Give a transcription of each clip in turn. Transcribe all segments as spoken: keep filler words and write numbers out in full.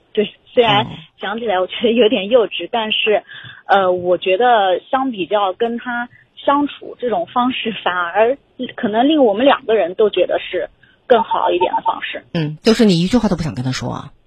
对，虽然想起来我觉得有点幼稚，但是呃，我觉得相比较跟他相处这种方式，反而可能令我们两个人都觉得是更好一点的方式。 嗯，就是你一句话都不想跟他说啊？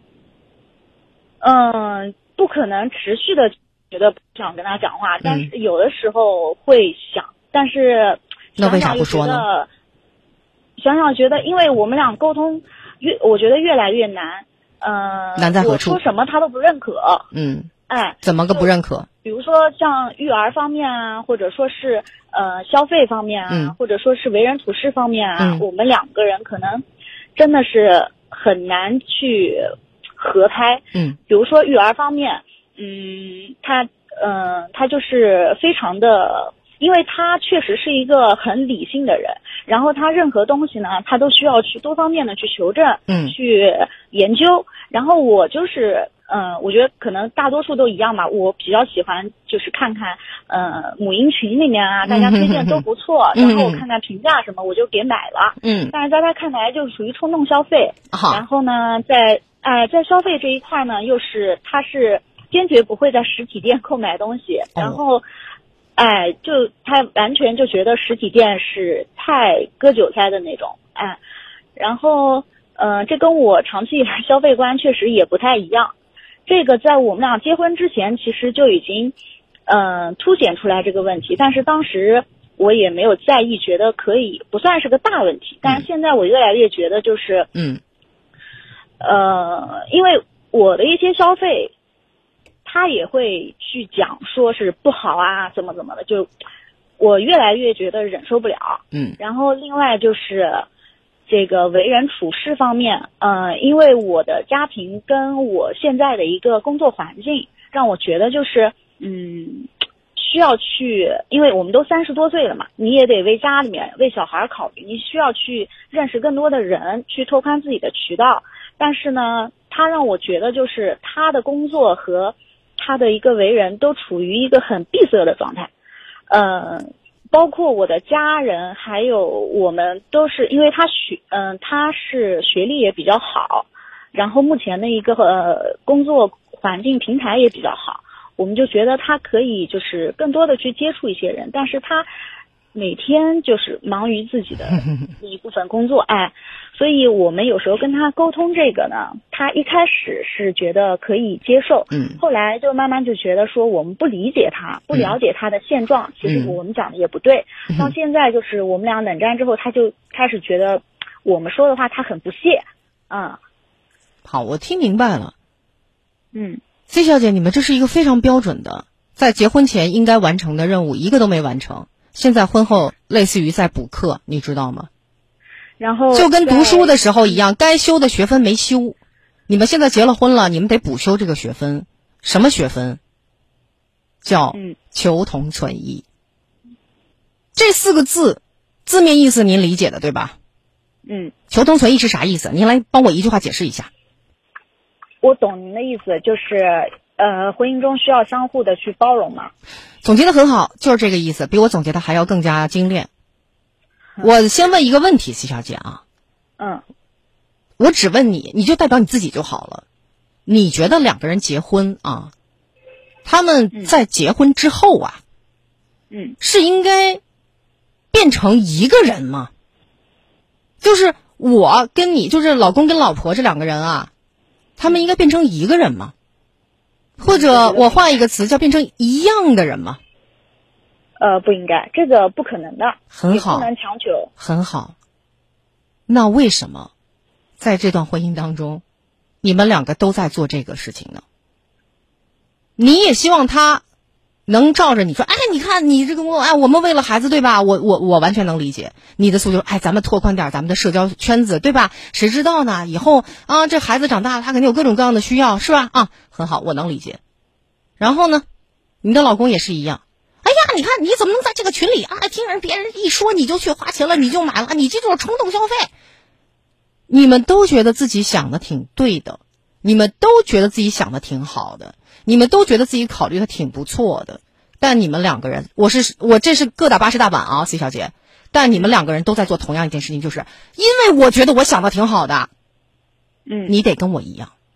嗯，不可能持续的觉得不想跟他讲话，但是有的时候会想，但是那为啥不说呢？ 想想觉得，因为我们俩沟通越，我觉得越来越难。呃， 难在何处？ 我说什么他都不认可。 嗯， 哎， 怎么个不认可？ 比如说像育儿方面啊，或者说是呃消费方面啊， 嗯、 或者说是为人处事方面啊， 嗯、 我们两个人可能真的是很难去合拍。 嗯， 比如说育儿方面，嗯，他嗯、呃，他就是非常的。因为他确实是一个很理性的人，然后他任何东西呢，他都需要去多方面的去求证， 嗯， 去研究。然后我就是，嗯、呃，我觉得可能大多数都一样吧。我比较喜欢就是看看，呃，母婴群里面啊，大家推荐都不错， 嗯、 然后我看看评价什么，我就给买了。 嗯， 但是在他看来就是属于冲动消费。 好， 然后呢，在哎、呃、在消费这一块呢，又是他是坚决不会在实体店购买东西，然后。哎，就他完全就觉得实体店是太割韭菜的那种，哎，然后，呃，这跟我长期以来消费观确实也不太一样。这个在我们俩结婚之前，其实就已经，呃，凸显出来这个问题，但是当时我也没有在意，觉得可以不算是个大问题。但是现在我越来越觉得就是， 嗯， 呃，因为我的一些消费。他也会去讲说是不好啊，怎么怎么的，就我越来越觉得忍受不了。 嗯， 然后另外就是这个为人处事方面，呃，因为我的家庭跟我现在的一个工作环境，让我觉得就是嗯，需要去，因为我们都三十多岁了嘛，你也得为家里面为小孩考虑，你需要去认识更多的人，去拓宽自己的渠道。但是呢，他让我觉得就是他的工作和他的一个为人都处于一个很闭塞的状态，呃，包括我的家人，还有我们都是，因为他学，嗯、呃，他是学历也比较好，然后目前的一个呃工作环境平台也比较好，我们就觉得他可以就是更多的去接触一些人，但是他每天就是忙于自己的一部分工作，哎。所以我们有时候跟他沟通这个呢，他一开始是觉得可以接受， 嗯， 后来就慢慢就觉得说我们不理解他，不了解他的现状，嗯、其实我们讲的也不对。嗯、到现在就是我们俩冷战之后，他就开始觉得我们说的话他很不屑，嗯。 好，我听明白了。 嗯 ，C 小姐，你们这是一个非常标准的，在结婚前应该完成的任务，一个都没完成。现在婚后类似于在补课，你知道吗？ 然后就跟读书的时候一样，该修的学分没修。你们现在结了婚了，你们得补修这个学分。什么学分？叫求同存异。这四个字字面意思您理解的对吧？ 嗯。 求同存异是啥意思？您来帮我一句话解释一下。 我懂您的意思，就是呃，婚姻中需要相互的去包容嘛。 总结的很好，就是这个意思，比我总结的还要更加精炼。我先问一个问题，齐小姐啊， 嗯， 我只问你，你就代表你自己就好了。你觉得两个人结婚啊，他们在结婚之后啊， 嗯， 是应该变成一个人吗？就是我跟你，就是老公跟老婆这两个人啊，他们应该变成一个人吗？或者我换一个词，叫变成一样的人吗？ 呃，不应该，这个不可能的， 很好， 也不能强求。 很好。那为什么在这段婚姻当中，你们两个都在做这个事情呢？你也希望他能照着你说，哎，你看你这个我，哎，我们为了孩子，对吧？我我我完全能理解你的诉求。哎，咱们拓宽点咱们的社交圈子，对吧？谁知道呢？以后啊，这孩子长大了，他肯定有各种各样的需要，是吧？啊，很好，我能理解。然后呢，你的老公也是一样。哎呀，你看你怎么能在这个群里啊，听人别人一说你就去花钱了，你就买了，你这就是冲动消费。你们都觉得自己想的挺对的，你们都觉得自己想的挺好的，你们都觉得自己考虑的挺不错的，但你们两个人，我是我这是各打八十大板啊 ，C 小姐，但你们两个人都在做同样一件事情，就是因为我觉得我想的挺好的， 嗯， 你得跟我一样。